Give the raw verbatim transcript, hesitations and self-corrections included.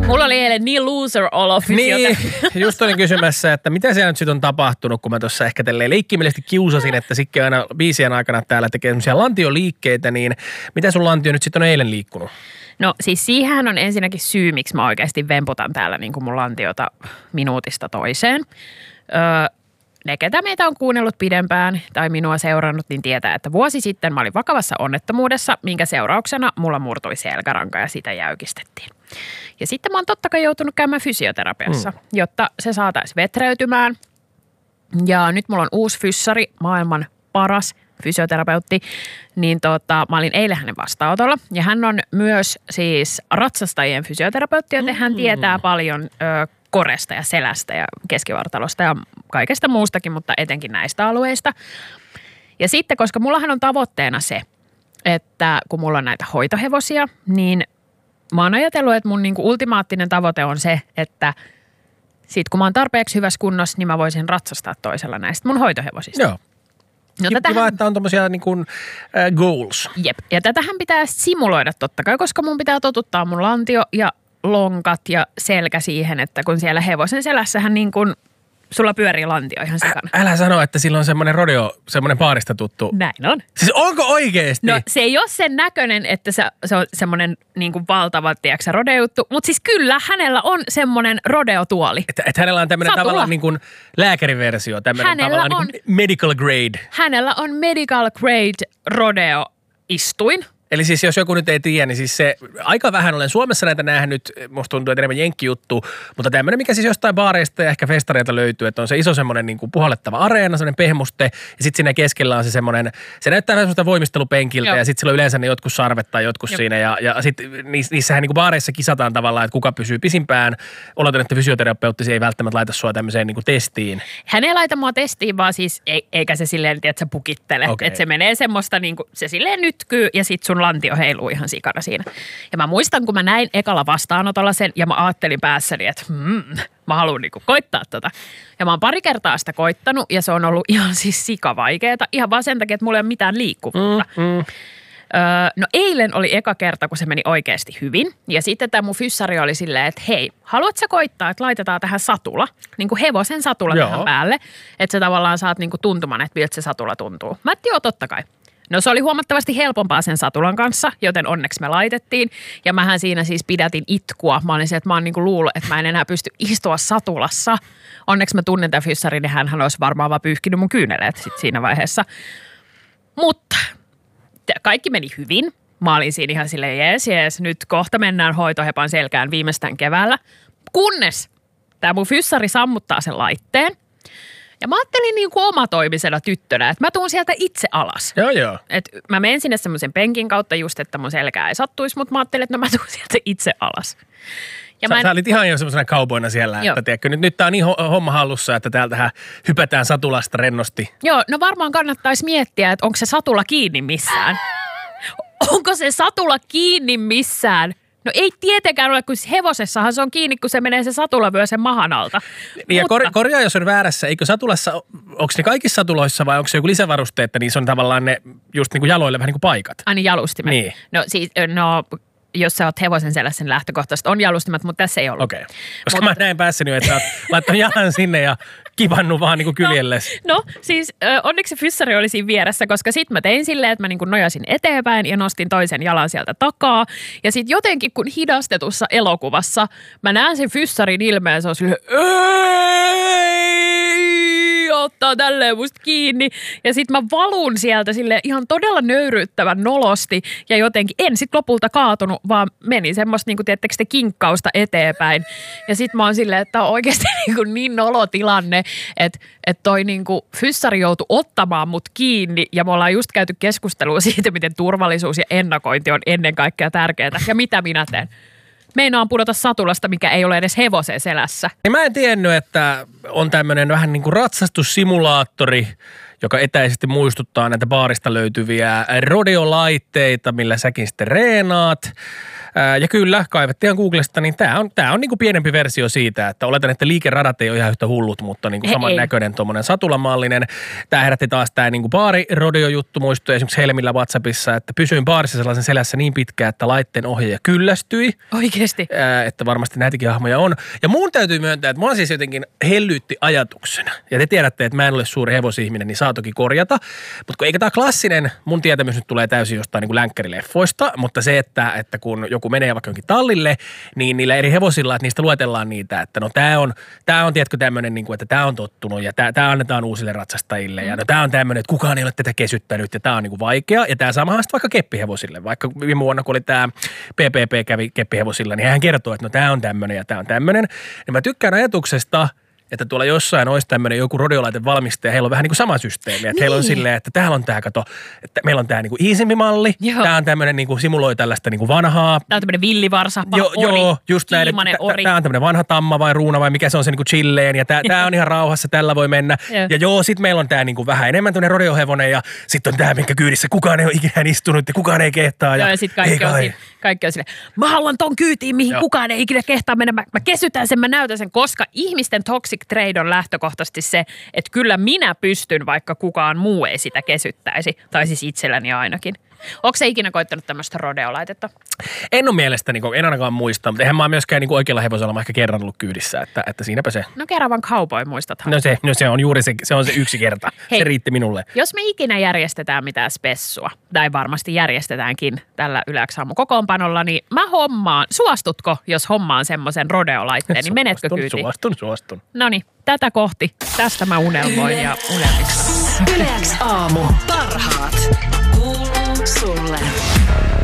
Mulla oli eilen niin loser olo Niin, just olin kysymässä, että mitä siellä nyt sitten on tapahtunut, kun mä tuossa ehkä tälleen leikkimielisesti kiusasin, että Sikki aina biisien aikana täällä tekee semmoisia lantioliikkeitä, niin mitä sun lantio nyt sitten on eilen liikkunut? No siis siihen on ensinnäkin syy, miksi mä oikeasti vemputan täällä niin kuin mun lantiota minuutista toiseen. Öö, ne, ketä meitä on kuunnellut pidempään tai minua seurannut, niin tietää, että vuosi sitten mä olin vakavassa onnettomuudessa, minkä seurauksena mulla murtui selkäranka ja sitä jäykistettiin. Ja sitten mä oon totta kai joutunut käymään fysioterapiassa, mm. jotta se saataisiin vetreytymään. Ja nyt mulla on uusi fyssari, maailman paras fysioterapeutti, niin tota, mä olin eilen hänen vastaanotolla. Ja hän on myös siis ratsastajien fysioterapeutti, joten hän tietää paljon ö, koresta ja selästä ja keskivartalosta ja kaikesta muustakin, mutta etenkin näistä alueista. Ja sitten, koska mullahan on tavoitteena se, että kun mulla on näitä hoitohevosia, niin mä oon ajatellut, että mun niinku ultimaattinen tavoite on se, että sit kun mä oon tarpeeksi hyvässä kunnossa, niin mä voisin ratsastaa toisella näistä mun hoitohevosista. Joo. No, Kiva, tätähän, että on tommosia niin kuin, äh, goals. Jep. Ja tätähän pitää simuloida totta kai, koska mun pitää totuttaa mun lantio ja lonkat ja selkä siihen, että kun siellä hevosen selässähän niin kuin sulla pyörii lantio ihan sikana. Ä, älä sano, että sillä on semmoinen rodeo, semmoinen baarista tuttu. Näin on. Siis onko oikeesti? No se ei ole sen näköinen, että se, se on semmoinen niin kuin valtava, tiedätkö, rodeo-juttu, mutta siis kyllä hänellä on semmoinen rodeo-tuoli. Että et hänellä on tämmöinen tavallaan niin kuin lääkäriversio, tämmöinen tavallaan on, niin kuin medical grade. Hänellä on medical grade rodeo-istuin. Eli siis jos joku nyt ei tiedä, niin siis se aika vähän olen Suomessa näitä nähnyt, musta tuntuu, että enemmän jenkkijuttu, mutta tämmöinen, mikä siis jostain baareista ja ehkä festareilta löytyy, että on se iso semmoinen niin kuin puhallettava areena, semmoinen pehmuste ja sitten siinä keskellä on se semmoinen, se näyttää vähän semmoista voimistelupenkiltä. Joo. Ja sitten sillä on yleensä ne jotkut sarvet tai jotkut Joo. siinä ja, ja sitten niissähän niin kuin baareissa kisataan tavallaan, että kuka pysyy pisimpään. Oletan, että fysioterapeutti ei välttämättä laita sua tämmöiseen niin kuin testiin. Hän ei laita mua testiin, vaan siis eikä se silleen, että sä pukittele, okay. Että se menee semmoista niin kuin, se silleen nytkyy ja sitten sun lantio heiluu ihan sikana siinä. Ja mä muistan, kun mä näin ekalla vastaanotolla sen ja mä ajattelin päässäni, että hmm, mä haluan niinku koittaa tota. Ja mä oon pari kertaa sitä koittanut ja se on ollut ihan siis sikavaikeeta. Ihan vaan sen takia, että mulla ei ole mitään liikkuvuutta. Mm, mm. Öö, no eilen oli eka kerta, kun se meni oikeasti hyvin. Ja sitten tämä mun fyssari oli silleen, että hei, haluatko sä koittaa, että laitetaan tähän satula? Niin kuin hevosen satula Joo. tähän päälle. Että sä tavallaan saat niinku tuntuman, että miltä se satula tuntuu. Mä ajattelin, joo, totta kai. No se oli huomattavasti helpompaa sen satulan kanssa, joten onneksi me laitettiin. Ja mähän siinä siis pidätin itkua. Mä olin se, että mä oon niinku luullut, että mä en enää pysty istua satulassa. Onneksi mä tunnen tämän fyssarin, niin hän olisi varmaan vaan pyyhkinyt mun kyyneleet sit siinä vaiheessa. Mutta kaikki meni hyvin. Mä olin siinä ihan silleen, jees, jees, nyt kohta mennään hoitohepan selkään viimeistään keväällä. Kunnes tämä mun fyssari sammuttaa sen laitteen. Ja mä ajattelin niin kuin omatoimisena tyttönä, että mä tuun sieltä itse alas. Joo, joo. Et mä menen sinne semmoisen penkin kautta just, että mun selkää ei sattuisi, mutta mä ajattelin, että no mä tuun sieltä itse alas. Ja sä, mä en... sä olit ihan jo semmoisena kaupoina siellä, joo. Että tiedätkö, nyt, nyt tää on niin homma hallussa, että täältähän hypätään satulasta rennosti. Joo, no varmaan kannattaisi miettiä, että onko se satula kiinni missään. Onko se satula kiinni missään? No ei tietenkään ole, kun hevosessahan se on kiinni, kun se menee se satulavyö sen mahan alta. Niin mutta... ja korjaa, jos on väärässä. Eikö satulassa, onko ne kaikissa satuloissa vai onko se joku lisävaruste, että niissä on tavallaan ne just niin kuin jaloille vähän niin kuin paikat? Ai niin, jalustimet. Niin. No siis, no... jos sä oot hevosen selässä, niin lähtökohtaisesti on jalustimet, mutta tässä ei ollut. Okei. Okay. Koska mutta... mä näin päässäni, että sä oot laittanut jalan sinne ja kivannut vaan niin kuin kyljelles. No, no siis onneksi fyssari oli siinä vieressä, koska sit mä tein silleen, että mä niin kuin nojasin eteenpäin ja nostin toisen jalan sieltä takaa. Ja sit jotenkin kun hidastetussa elokuvassa mä näen sen fyssarin ilmeen, se on silleen, ottaa tälleen musta kiinni. Ja sit mä valun sieltä sille ihan todella nöyryyttävän nolosti ja jotenkin en sit lopulta kaatunut, vaan meni semmoista niinku tiettekö te kinkkausta eteenpäin. Ja sit mä oon silleen, että tää on oikeesti niinku niin nolo tilanne, että et toi niinku fyssari joutui ottamaan mut kiinni ja me ollaan just käyty keskustelua siitä, miten turvallisuus ja ennakointi on ennen kaikkea tärkeää. Ja mitä minä teen? Meinaan pudota satulasta, mikä ei ole edes hevosen selässä. Mä en tiennyt, että on tämmöinen vähän niin kuin ratsastussimulaattori, joka etäisesti muistuttaa näitä baarista löytyviä rodeolaitteita, millä säkin sitten reenaat. Ja kyllä, kaivettiin Googlesta, niin tämä on, tää on niinku pienempi versio siitä, että oletan, että liikeradat ei ole ihan yhtä hullut, mutta niinku samannäköinen tuommoinen satulamallinen. Tämä herätti taas tämä niinku baari-rodeo-juttu, muistui esimerkiksi Helmillä WhatsAppissa, että pysyin baarissa sellaisen selässä niin pitkään, että laitteen ohjaaja kyllästyi. Oikeasti? Ää, että varmasti näitäkin hahmoja on. Ja mun täytyy myöntää, että mulla siis jotenkin hellyytti ajatuksena. Ja te tiedätte, että mä en ole suuri hevosihminen, niin saa toki korjata. Mutta kun eikä tämä klassinen, mun tietämys nyt tulee täysin jostain niinku länkkärileffoista, mutta se, että, että kun joku menee vaikka jonkin tallille, niin niillä eri hevosilla, että niistä luetellaan niitä, että no tää on, tää on tiedätkö tämmöinen, niin kuin, että tää on tottunut ja tää, tää annetaan uusille ratsastajille ja no tää on tämmöinen, että kukaan ei ole tätä kesyttänyt ja tää on niin kuin vaikea ja tää samahan sitten vaikka keppihevosille. Vaikka viime vuonna, kun oli tää P P P kävi keppihevosilla, niin hän kertoo, että no tää on tämmöinen ja tää on tämmöinen. Ja mä tykkään ajatuksesta, että tuolla jossain olisi tämmöinen joku rodeolaitevalmistaja, heillä on vähän niin kuin sama systeemi. Että niin. Heillä on silleen, että täällä on tämä, kato, että meillä on tämä niin kuin easempi malli. Joo. Tämä on tämmöinen, niin kuin simuloi tällaista niin kuin vanhaa. Tämä on tämmöinen villivarsa, jo, ori, joo, just näin, ori. Tämä on tämmöinen vanha tamma vai ruuna vai mikä se on se niin kuin chilleen. Ja tämä, tämä on ihan rauhassa, tällä voi mennä. Joo. Ja joo, sitten meillä on tämä niin kuin vähän enemmän tämmöinen rodeohevonen ja sitten on tämä, minkä kyydissä kukaan ei ole ikinä istunut ja kukaan ei kehtaa. Ja, joo, ja sitten kaikki, on, kaikki on silleen, mä haluan ton kyytiin, mihin joo. kukaan ei ikinä kehtaa mennä. Mä, mä kesytän sen, mä näytän sen, koska ihmisten toxic trade on lähtö kohtaisesti se, että kyllä minä pystyn, vaikka kukaan muu ei sitä kesyttäisi. Tai siis itselläni ainakin. Onko se ikinä koittanut tämmöistä rodeolaitetta? En ole mielestäni, en ainakaan muista, mutta eihän mä myöskään niin oikealla hevosella mä ehkä kerran ollut kyydissä, että, että siinäpä se. No Keravan cowboy, muistathan. No se, no se on juuri se, se on se yksi kerta. Hei, se riitti minulle. Jos me ikinä järjestetään mitään spessua, tai varmasti järjestetäänkin tällä Yleäksaamu kokoonpanolla, niin mä hommaan, suostutko, jos hommaan semmoisen rodeolaitteen, niin menetkö kyytiin? Suostun, suostun. Noniin, tätä kohti. Tästä mä unelmoin ja unelmiksi. Yleäksaamu. Parhaat. Kuuluu sulle.